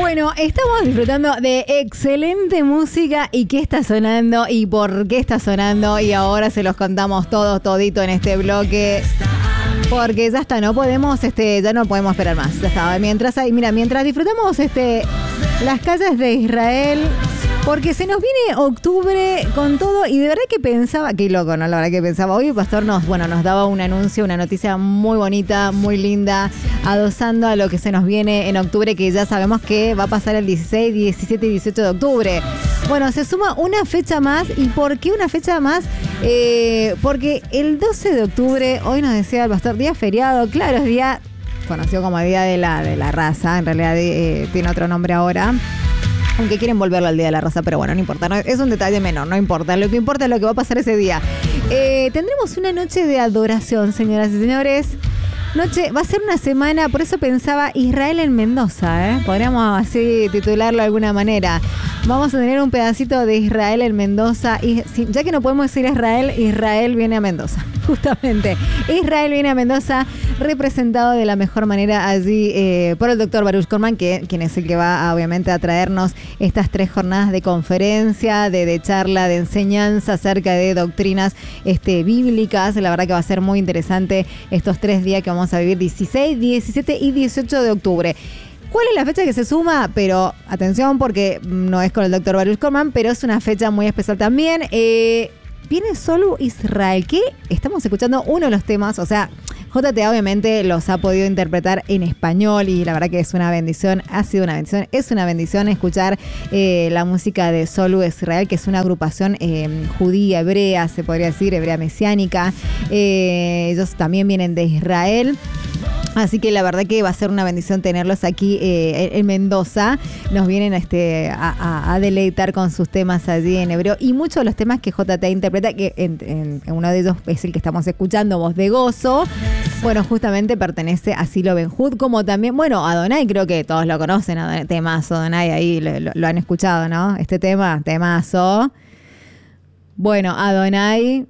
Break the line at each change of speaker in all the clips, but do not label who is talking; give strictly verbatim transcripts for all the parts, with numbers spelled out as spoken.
Bueno, estamos disfrutando de excelente música. ¿Y qué está sonando? ¿Y por qué está sonando? Y ahora se los contamos todos, todito en este bloque. Porque ya está, no podemos, este, ya no podemos esperar más. Ya está. Mientras hay, mira, mientras disfrutamos este, las calles de Israel. Porque se nos viene octubre con todo y de verdad que pensaba, qué loco, ¿no? La verdad que pensaba, hoy el pastor nos, bueno, nos daba un anuncio, una noticia muy bonita, muy linda, adosando a lo que se nos viene en octubre, que ya sabemos que va a pasar el dieciséis, diecisiete y dieciocho de octubre. Bueno, se suma una fecha más. ¿Y por qué una fecha más? Eh, porque el doce de octubre, hoy nos decía el pastor, día feriado, claro, es día conocido como Día de la, de la Raza, en realidad eh, tiene otro nombre ahora. Aunque quieren volverlo al Día de la Raza, pero bueno, no importa, no, es un detalle menor, no importa. Lo que importa es lo que va a pasar ese día. Eh, tendremos una noche de adoración, señoras y señores. Noche, va a ser una semana, por eso pensaba Israel en Mendoza, ¿eh? Podríamos así titularlo de alguna manera. Vamos a tener un pedacito de Israel en Mendoza. Y, ya que no podemos decir Israel, Israel viene a Mendoza. Justamente, Israel viene a Mendoza, representado de la mejor manera allí eh, por el doctor Baruch Korman, que, quien es el que va a, obviamente a traernos estas tres jornadas de conferencia, de, de charla, de enseñanza acerca de doctrinas este, bíblicas. La verdad que va a ser muy interesante estos tres días que vamos a vivir, dieciséis, diecisiete y dieciocho de octubre. ¿Cuál es la fecha que se suma? Pero atención, porque no es con el doctor Baruch Korman, pero es una fecha muy especial también. Eh, viene Solu Israel, que estamos escuchando uno de los temas, o sea, J T A obviamente los ha podido interpretar en español y la verdad que es una bendición, ha sido una bendición, es una bendición escuchar eh, la música de Solu Israel, que es una agrupación eh, judía, hebrea, se podría decir, hebrea mesiánica. Eh, ellos también vienen de Israel. Así que la verdad que va a ser una bendición tenerlos aquí eh, en Mendoza. Nos vienen este, a, a, a deleitar con sus temas allí en hebreo. Y muchos de los temas que J T interpreta, que en, en, en uno de ellos es el que estamos escuchando, Voz de Gozo. Bueno, justamente pertenece a Silo Ben-Hud, como también, bueno, Adonai, creo que todos lo conocen, Adonai, temazo, Adonai, ahí lo, lo, lo han escuchado, ¿no? Este tema, temazo. Bueno, Adonai...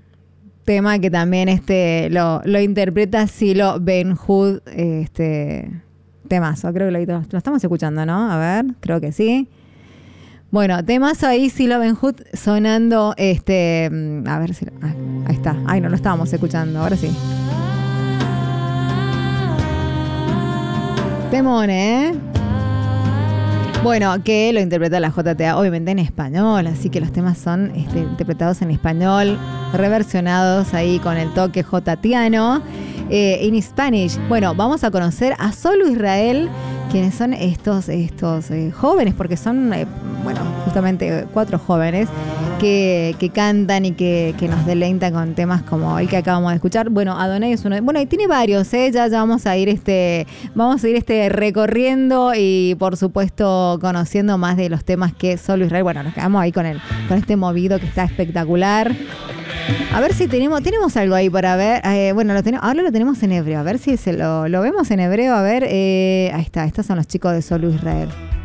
tema que también este lo, lo interpreta Silo Ben-Hud, este temazo, creo que lo, lo estamos escuchando, ¿no? A ver, creo que sí. Bueno, temazo ahí, Silo Ben-Hud sonando, este, a ver si, ah, ahí está, ay no lo estábamos escuchando, ahora sí. Temón, ¿eh? Bueno, que lo interpreta la J T A, obviamente en español, así que los temas son este, interpretados en español, reversionados ahí con el toque jotatiano, eh, in Spanish. Bueno, vamos a conocer a Solu Israel, quienes son estos, estos eh, jóvenes, porque son, eh, bueno, justamente cuatro jóvenes que, que cantan y que, que nos deleitan con temas como el que acabamos de escuchar. Bueno, Adonai es uno de, bueno, y tiene varios, ¿eh? Ya, ya vamos a ir este, vamos a ir este recorriendo y por supuesto conociendo más de los temas que Solu Israel. Bueno, nos quedamos ahí con el, con este movido que está espectacular. A ver si tenemos, tenemos algo ahí para ver. Eh, bueno, lo tenemos, ahora lo tenemos en hebreo. A ver si se lo, lo vemos en hebreo. A ver, eh, ahí está, estos son los chicos de Solu Israel.